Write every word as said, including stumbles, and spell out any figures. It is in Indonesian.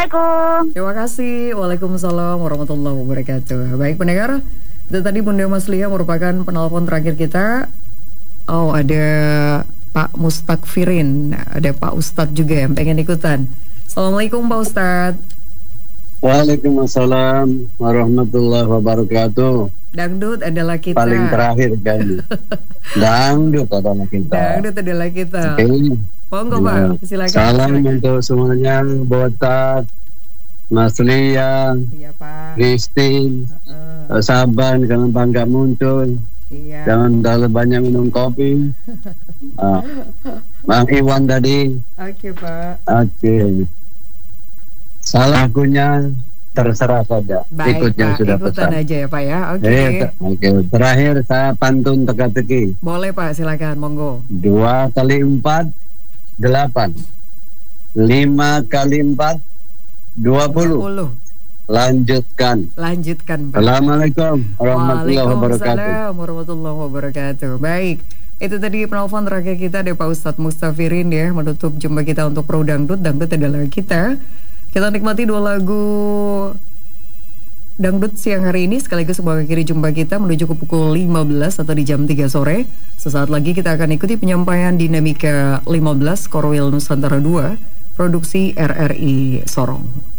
Assalamualaikum. Terima kasih. Waalaikumsalam warahmatullahi wabarakatuh. Baik pendengar, itu tadi Bunda Mas Lia merupakan penelpon terakhir kita. Oh, ada Pak Mustakfirin, ada Pak Ustadz juga yang pengen ikutan. Assalamualaikum Pak Ustadz. Waalaikumsalam warahmatullahi wabarakatuh. Dangdut adalah kita. Paling terakhir kan. Dangdut adalah kita. Dangdut adalah kita. Oke. Monggo Ya. Pak, silakan. Salam silakan. untuk semuanya, Botat, Mas Lia, Iya Pak. Christine, Uh, Saban, jangan bangga muncul, iya. jangan terlalu banyak minum kopi. Ah, Bang Iwan tadi, Oke Pak. oke. Salah akunya terserah saja. Baik Ikut yang Pak, sudah ikutan pesan. aja ya Pak ya. Oke. Eh, ter- Oke, terakhir saya pantun teka-teki. Boleh Pak, silakan. Monggo. Dua kali empat, delapan. Lima kali empat, dua puluh. sepuluh. Lanjutkan. Lanjutkan Pak. Assalamualaikum warahmatullahi wabarakatuh. Waalaikumsalam warahmatullahi wabarakatuh. Baik, itu tadi penelpon terakhir kita ada Pak Ustadz Mustafirin ya, menutup jumpa kita untuk Pro Dangdut. Dangdut adalah kita. Kita nikmati dua lagu Dangdut siang hari ini sekaligus mengakhiri jumpa kita menuju ke pukul lima belas atau di jam tiga sore. Sesaat lagi kita akan ikuti penyampaian Dinamika lima belas Korwil Nusantara dua, produksi R R I Sorong.